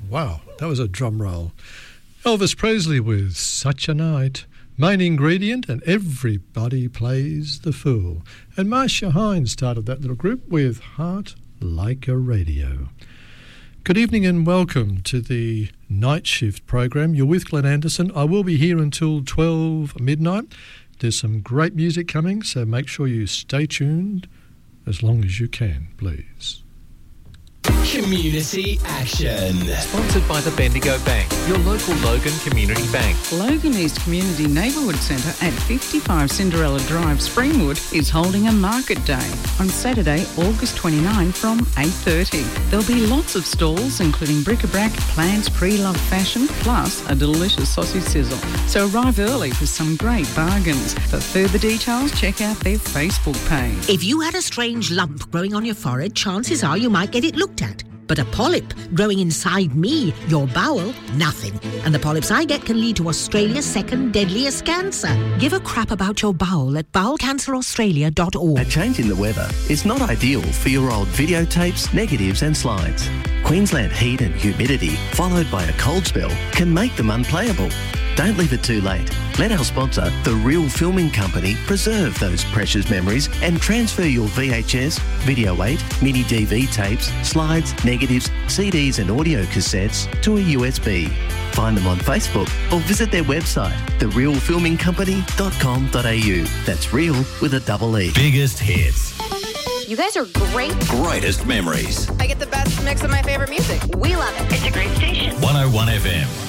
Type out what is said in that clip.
Wow, that was a drum roll. Elvis Presley with Such a Night. Main ingredient, and everybody plays the fool. And Marcia Hines started that little group with Heart Like a Radio. Good evening and welcome to the Night Shift program. You're with Glenn Anderson. I will be here until 12 midnight. There's some great music coming, so make sure you stay tuned as long as you can, please. Community Action. Sponsored by the Bendigo Bank, your local Logan Community Bank. Logan East Community Neighbourhood Centre at 55 Cinderella Drive, Springwood is holding a market day on Saturday, August 29 from 8:30. There'll be lots of stalls including bric-a-brac, plants, pre-loved fashion, plus a delicious sausage sizzle. So arrive early for some great bargains. For further details, check out their Facebook page. If you had a strange lump growing on your forehead, chances are you might get it looked at. But a polyp growing inside me, your bowel, nothing. And the polyps I get can lead to Australia's second deadliest cancer. Give a crap about your bowel at bowelcanceraustralia.org. A change in the weather is not ideal for your old videotapes, negatives and slides. Queensland heat and humidity, followed by a cold spell, can make them unplayable. Don't leave it too late. Let our sponsor, The Real Filming Company, preserve those precious memories and transfer your VHS, Video 8, mini DV tapes, slides, negatives, CDs and audio cassettes to a USB. Find them on Facebook or visit their website, therealfilmingcompany.com.au. That's real with a double E. Biggest hits. You guys are great. Greatest memories. I get the best mix of my favorite music. We love it. It's a great station. 101 FM.